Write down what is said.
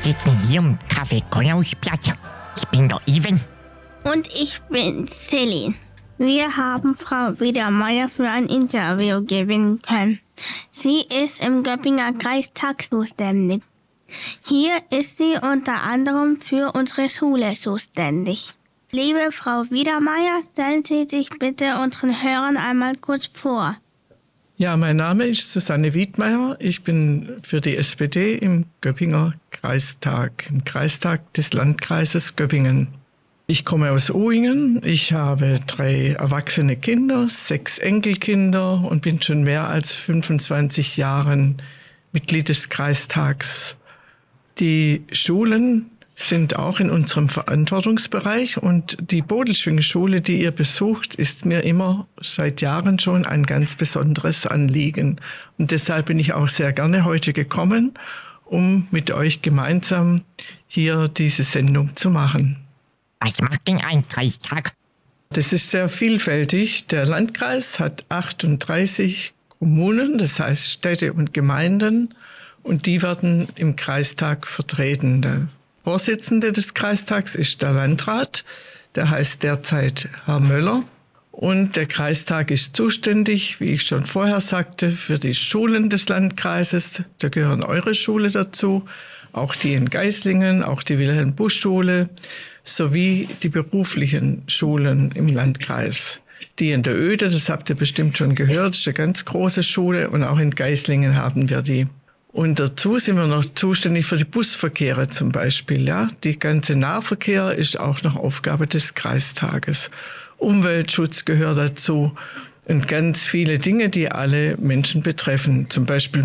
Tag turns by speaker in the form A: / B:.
A: sitzen hier im Café Konausplatz. Ich bin der Ivan.
B: Und ich bin Celine. Wir haben Frau Wiedermeier für ein Interview gewinnen können. Sie ist im Göppinger Kreistag zuständig. Hier ist sie unter anderem für unsere Schule zuständig. Liebe Frau Wiedermeier, stellen Sie sich bitte unseren Hörern einmal kurz vor.
C: Ja, mein Name ist Susanne Wiedmeier. Ich bin für die SPD im Göppinger Kreistag, im Kreistag des Landkreises Göppingen. Ich komme aus Uhingen. Ich habe 3 erwachsene Kinder, 6 Enkelkinder und bin schon mehr als 25 Jahre Mitglied des Kreistags. Die Schulen sind auch in unserem Verantwortungsbereich und die Bodelschwingschule, die ihr besucht, ist mir immer seit Jahren schon ein ganz besonderes Anliegen. Und deshalb bin ich auch sehr gerne heute gekommen, um mit euch gemeinsam hier diese Sendung zu machen.
A: Was macht denn ein Kreistag?
C: Das ist sehr vielfältig. Der Landkreis hat 38 Kommunen, das heißt Städte und Gemeinden, und die werden im Kreistag vertreten. Der Vorsitzende des Kreistags ist der Landrat, der heißt derzeit Herr Möller. Und der Kreistag ist zuständig, wie ich schon vorher sagte, für die Schulen des Landkreises. Da gehören eure Schule dazu, auch die in Geislingen, auch die Wilhelm-Busch-Schule, sowie die beruflichen Schulen im Landkreis. Die in der Oede, das habt ihr bestimmt schon gehört, ist eine ganz große Schule, und auch in Geislingen haben wir die. Und dazu sind wir noch zuständig für die Busverkehre zum Beispiel. Ja? Die ganze Nahverkehr ist auch noch Aufgabe des Kreistages. Umweltschutz gehört dazu und ganz viele Dinge, die alle Menschen betreffen. Zum Beispiel